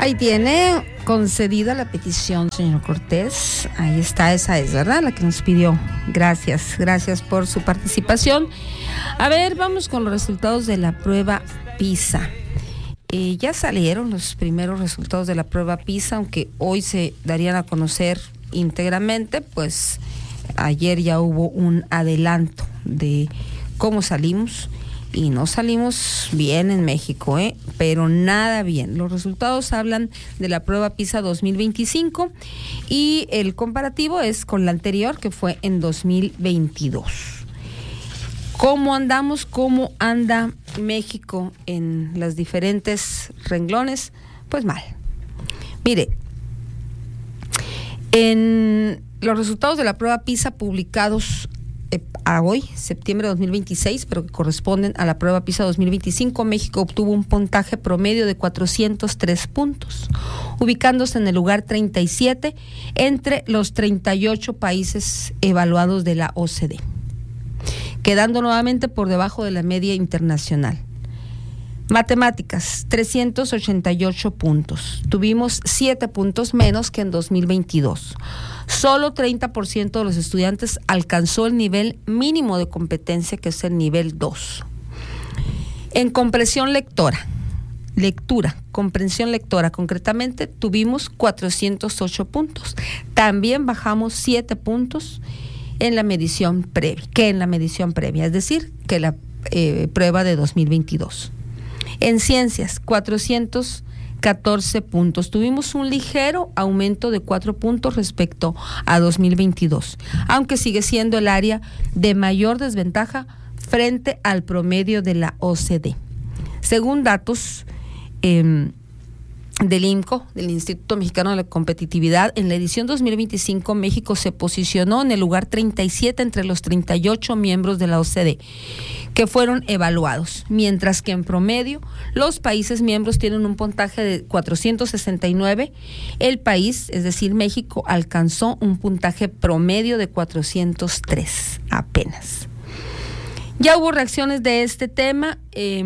Ahí tiene concedida la petición, señor Cortés. Ahí está, esa es, ¿verdad? La que nos pidió. Gracias por su participación. A ver, vamos con los resultados de la prueba PISA. Ya salieron los primeros resultados de la prueba PISA, aunque hoy se darían a conocer íntegramente, pues ayer ya hubo un adelanto de cómo salimos. Y no salimos bien en México, pero nada bien. Los resultados hablan de la prueba PISA 2025 y el comparativo es con la anterior, que fue en 2022. ¿Cómo andamos? ¿Cómo anda México en los diferentes renglones? Pues mal. Mire, en los resultados de la prueba PISA publicados a hoy, septiembre de 2026, pero que corresponden a la prueba PISA 2025, México obtuvo un puntaje promedio de 403 puntos, ubicándose en el lugar 37 entre los 38 países evaluados de la OCDE, quedando nuevamente por debajo de la media internacional. Matemáticas, 388 puntos. Tuvimos 7 puntos menos que en 2022. Solo 30% de los estudiantes alcanzó el nivel mínimo de competencia, que es el nivel 2. En comprensión lectora, comprensión lectora, concretamente tuvimos 408 puntos. También bajamos 7 puntos en la medición previa, es decir, que la prueba de 2022. En ciencias, 414 puntos. Tuvimos un ligero aumento de 4 puntos respecto a 2022, aunque sigue siendo el área de mayor desventaja frente al promedio de la OCDE. Según datos del IMCO, del Instituto Mexicano de la Competitividad, en la edición 2025 México se posicionó en el lugar 37 entre los 38 miembros de la OCDE que fueron evaluados, mientras que en promedio los países miembros tienen un puntaje de 469. El país, es decir, México, alcanzó un puntaje promedio de 403 apenas. Ya hubo reacciones de este tema.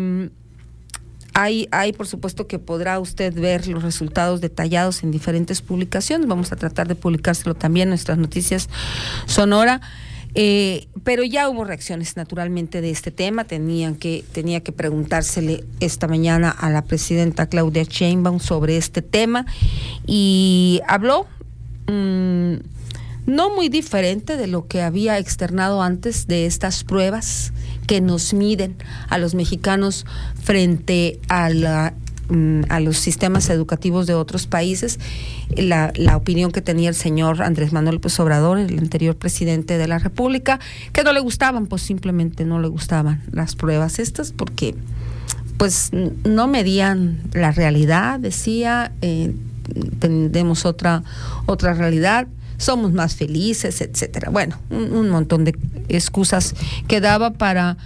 Hay, por supuesto, que podrá usted ver los resultados detallados en diferentes publicaciones. Vamos a tratar de publicárselo también en nuestras noticias Sonora. Pero ya hubo reacciones, naturalmente, de este tema. Tenía que preguntársele esta mañana a la presidenta Claudia Sheinbaum sobre este tema y habló no muy diferente de lo que había externado antes de estas pruebas que nos miden a los mexicanos frente a los sistemas educativos de otros países. La opinión que tenía el señor Andrés Manuel López Obrador, el anterior presidente de la República, que no le gustaban, pues simplemente no le gustaban las pruebas estas porque pues no medían la realidad, decía, tenemos otra realidad, somos más felices, etcétera. Bueno, un montón de excusas que daba para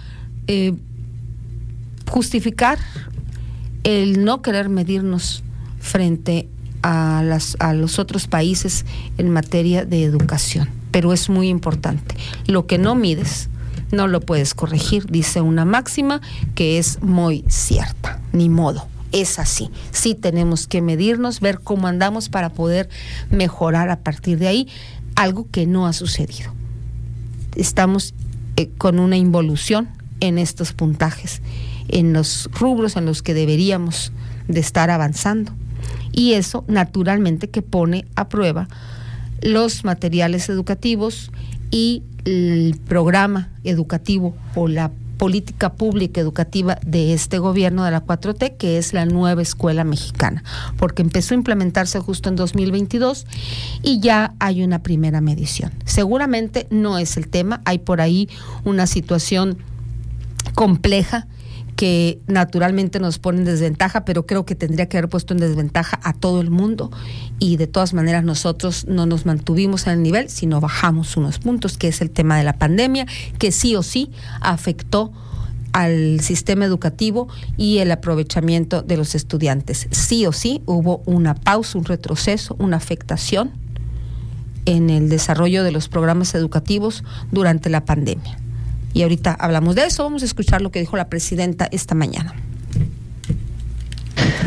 justificar el no querer medirnos frente a los otros países en materia de educación. Pero es muy importante. Lo que no mides, no lo puedes corregir, dice una máxima que es muy cierta. Ni modo, es así. Sí tenemos que medirnos, ver cómo andamos para poder mejorar a partir de ahí, algo que no ha sucedido. Estamos con una involución en estos puntajes, en los rubros en los que deberíamos de estar avanzando. Y eso, naturalmente, que pone a prueba los materiales educativos y el programa educativo o la política pública educativa de este gobierno de la 4T, que es la nueva escuela mexicana, porque empezó a implementarse justo en 2022 y ya hay una primera medición. Seguramente no es el tema, hay por ahí una situación compleja que naturalmente nos pone en desventaja, pero creo que tendría que haber puesto en desventaja a todo el mundo, y de todas maneras nosotros no nos mantuvimos en el nivel, sino bajamos unos puntos, que es el tema de la pandemia, que sí o sí afectó al sistema educativo y el aprovechamiento de los estudiantes. Sí o sí hubo una pausa, un retroceso, una afectación en el desarrollo de los programas educativos durante la pandemia. Y ahorita hablamos de eso. Vamos a escuchar lo que dijo la presidenta esta mañana.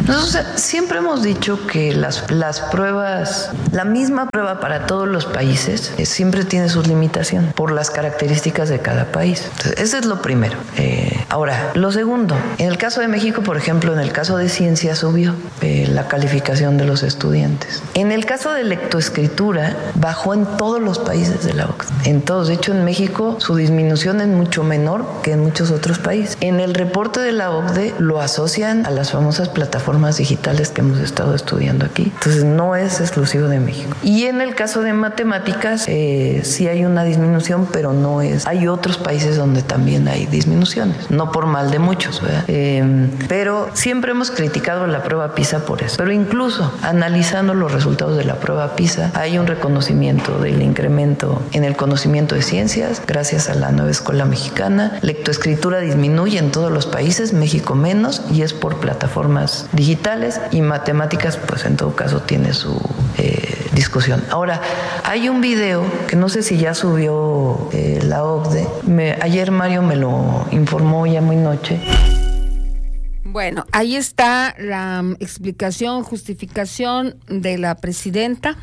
Nosotros siempre hemos dicho que las pruebas, la misma prueba para todos los países, siempre tiene sus limitaciones por las características de cada país. Entonces, eso es lo primero. Ahora, lo segundo, en el caso de México, por ejemplo, en el caso de ciencia subió la calificación de los estudiantes. En el caso de lectoescritura, bajó en todos los países de la OCDE. En todos. De hecho, en México su disminución es mucho menor que en muchos otros países. En el reporte de la OCDE lo asocian a las famosas plataformas digitales que hemos estado estudiando aquí. Entonces, no es exclusivo de México. Y en el caso de matemáticas, sí hay una disminución, pero no es. Hay otros países donde también hay disminuciones. No por mal de muchos, ¿verdad? Pero siempre hemos criticado la prueba PISA por eso. Pero incluso analizando los resultados de la prueba PISA, hay un reconocimiento del incremento en el conocimiento de ciencias gracias a la nueva escuela mexicana. Lectoescritura disminuye en todos los países, México menos, y es por plataformas digitales, y matemáticas, pues en todo caso tiene su discusión. Ahora, hay un video que no sé si ya subió la OCDE. Ayer Mario me lo informó ya muy noche. Bueno, ahí está la explicación, justificación de la presidenta.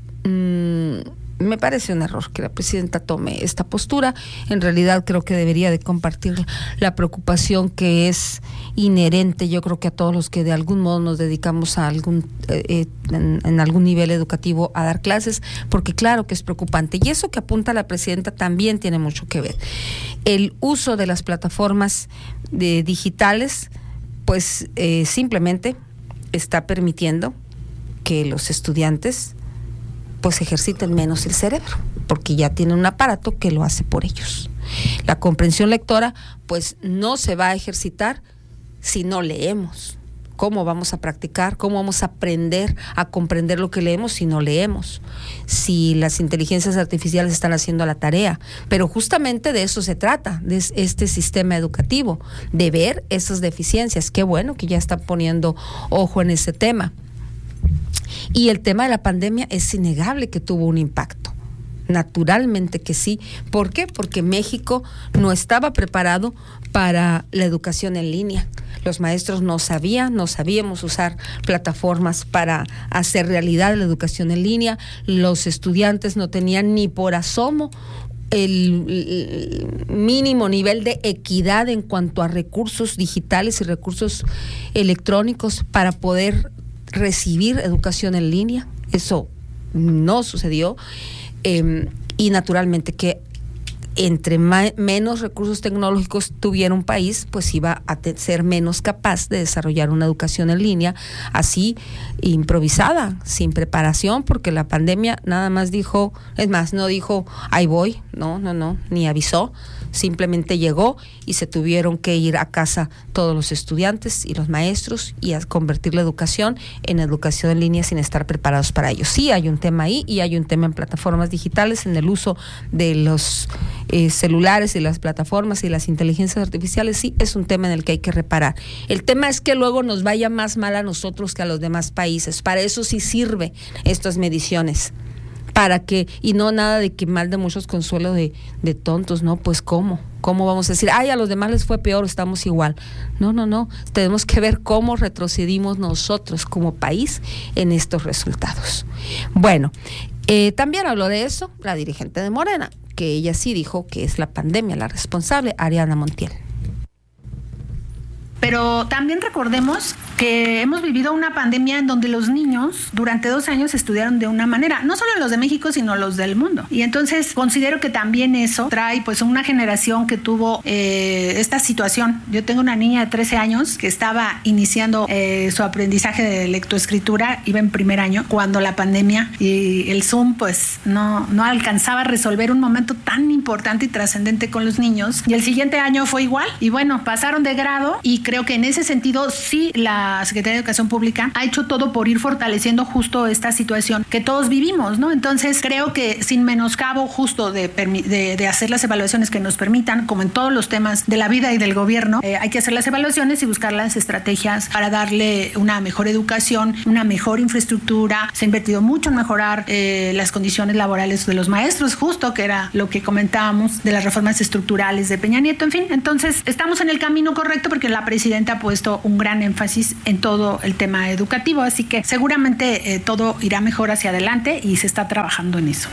Me parece un error que la presidenta tome esta postura. En realidad creo que debería de compartir la preocupación que es inherente, yo creo que a todos los que de algún modo nos dedicamos a en algún nivel educativo a dar clases, porque claro que es preocupante. Y eso que apunta la presidenta también tiene mucho que ver. El uso de las plataformas digitales, pues simplemente está permitiendo que los estudiantes pues ejerciten menos el cerebro, porque ya tienen un aparato que lo hace por ellos. La comprensión lectora pues no se va a ejercitar si no leemos. ¿Cómo vamos a practicar? ¿Cómo vamos a aprender a comprender lo que leemos si no leemos? Si las inteligencias artificiales están haciendo la tarea. Pero justamente de eso se trata, de este sistema educativo, de ver esas deficiencias. Qué bueno que ya están poniendo ojo en ese tema. Y el tema de la pandemia es innegable que tuvo un impacto. Naturalmente que sí. ¿Por qué? Porque México no estaba preparado para la educación en línea. Los maestros no sabíamos usar plataformas para hacer realidad la educación en línea. Los estudiantes no tenían ni por asomo el mínimo nivel de equidad en cuanto a recursos digitales y recursos electrónicos para poder recibir educación en línea. Eso no sucedió. Y naturalmente que entre menos recursos tecnológicos tuviera un país, pues iba a ser menos capaz de desarrollar una educación en línea así improvisada, sin preparación, porque la pandemia nada más dijo, es más, no dijo ahí voy, no, ni avisó, simplemente llegó y se tuvieron que ir a casa todos los estudiantes y los maestros y a convertir la educación en educación en línea sin estar preparados para ello. Sí hay un tema ahí, y hay un tema en plataformas digitales, en el uso de los celulares y las plataformas y las inteligencias artificiales. Sí, es un tema en el que hay que reparar. El tema es que luego nos vaya más mal a nosotros que a los demás países. Para eso sí sirve estas mediciones. Para que, y no nada de que mal de muchos consuelo de tontos, ¿no? Pues ¿cómo vamos a decir, ay, a los demás les fue peor, estamos igual? No, tenemos que ver cómo retrocedimos nosotros como país en estos resultados. Bueno, también habló de eso la dirigente de Morena, que ella sí dijo que es la pandemia la responsable, Ariadna Montiel. Pero también recordemos que hemos vivido una pandemia en donde los niños durante 2 años estudiaron de una manera, no solo los de México, sino los del mundo. Y entonces considero que también eso trae pues una generación que tuvo esta situación. Yo tengo una niña de 13 años que estaba iniciando su aprendizaje de lectoescritura, iba en primer año, cuando la pandemia y el Zoom pues no alcanzaba a resolver un momento tan importante y trascendente con los niños. Y el siguiente año fue igual. Y bueno, pasaron de grado, y creo que en ese sentido sí la Secretaría de Educación Pública ha hecho todo por ir fortaleciendo justo esta situación que todos vivimos, ¿no? Entonces creo que sin menoscabo justo de hacer las evaluaciones que nos permitan, como en todos los temas de la vida y del gobierno, hay que hacer las evaluaciones y buscar las estrategias para darle una mejor educación, una mejor infraestructura. Se ha invertido mucho en mejorar las condiciones laborales de los maestros, justo que era lo que comentábamos de las reformas estructurales de Peña Nieto, en fin. Entonces estamos en el camino correcto porque la presidenta ha puesto un gran énfasis en todo el tema educativo. Así que seguramente todo irá mejor hacia adelante y se está trabajando en eso.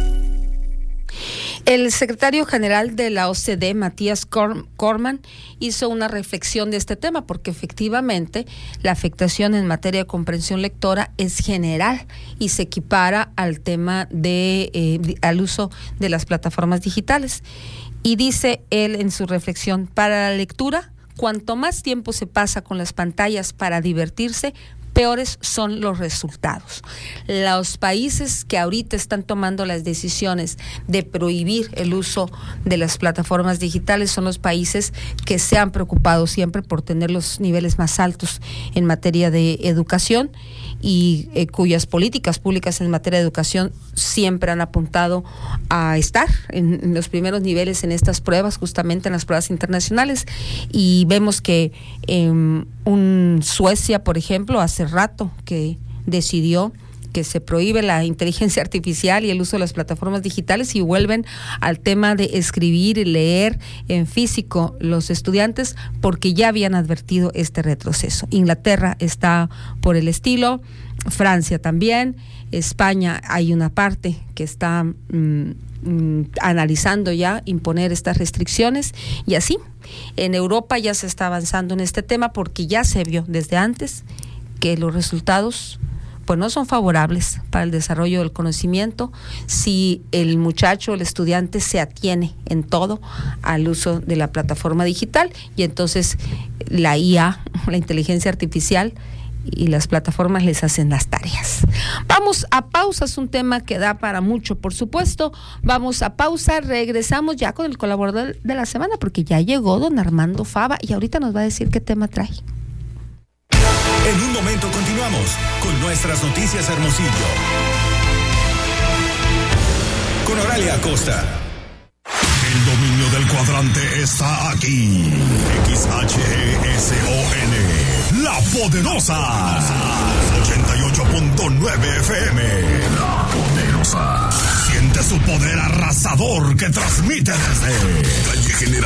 El secretario general de la OCDE, Matías Cormann, hizo una reflexión de este tema porque efectivamente la afectación en materia de comprensión lectora es general y se equipara al tema al uso de las plataformas digitales. Y dice él en su reflexión, para la lectura, cuanto más tiempo se pasa con las pantallas para divertirse, peores son los resultados. Los países que ahorita están tomando las decisiones de prohibir el uso de las plataformas digitales son los países que se han preocupado siempre por tener los niveles más altos en materia de educación y cuyas políticas públicas en materia de educación siempre han apuntado a estar en los primeros niveles en estas pruebas, justamente en las pruebas internacionales. Y vemos que Suecia, por ejemplo, hace rato que decidió que se prohíbe la inteligencia artificial y el uso de las plataformas digitales y vuelven al tema de escribir y leer en físico los estudiantes porque ya habían advertido este retroceso. Inglaterra está por el estilo, Francia también, España hay una parte que está analizando ya imponer estas restricciones y así. En Europa ya se está avanzando en este tema porque ya se vio desde antes que los resultados pues no son favorables para el desarrollo del conocimiento si el muchacho, el estudiante se atiene en todo al uso de la plataforma digital y entonces la IA, la inteligencia artificial y las plataformas les hacen las tareas. Vamos a pausa, es un tema que da para mucho, por supuesto. Vamos a pausa, regresamos ya con el colaborador de la semana porque ya llegó don Armando Fava y ahorita nos va a decir qué tema trae. En un momento continuamos con nuestras noticias Hermosillo. Con Oralia Acosta. El dominio del cuadrante está aquí. XHESON, La Poderosa. 88.9 FM. La Poderosa. Siente su poder arrasador que transmite desde Calle General